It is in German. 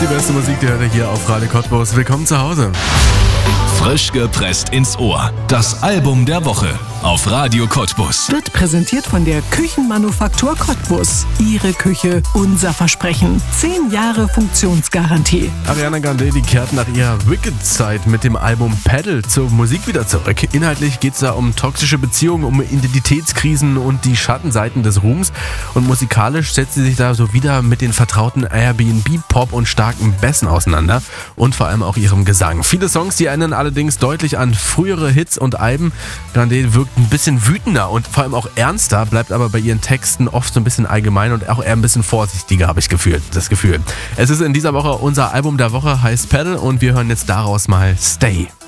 Die beste Musik, die hört ihr hier auf Radio Cottbus. Willkommen zu Hause. Frisch gepresst ins Ohr. Das Album der Woche auf Radio Cottbus. Wird präsentiert von der Küchenmanufaktur Cottbus. Ihre Küche, unser Versprechen. 10 Jahre Funktionsgarantie. Ariana Grande, die kehrt nach ihrer Wicked-Zeit mit dem Album Pedal zur Musik wieder zurück. Inhaltlich geht es da um toxische Beziehungen, um Identitätskrisen und die Schattenseiten des Ruhms. Und musikalisch setzt sie sich da so wieder mit den vertrauten Airbnb-Pop und starken Bässen auseinander. Und vor allem auch ihrem Gesang. Viele Songs, die erinnern allerdings deutlich an frühere Hits und Alben. Grande wirkt ein bisschen wütender und vor allem auch ernster, bleibt aber bei ihren Texten oft so ein bisschen allgemein und auch eher ein bisschen vorsichtiger, habe ich das Gefühl. Es ist in dieser Woche unser Album der Woche, heißt Pedal, und wir hören jetzt daraus mal Stay.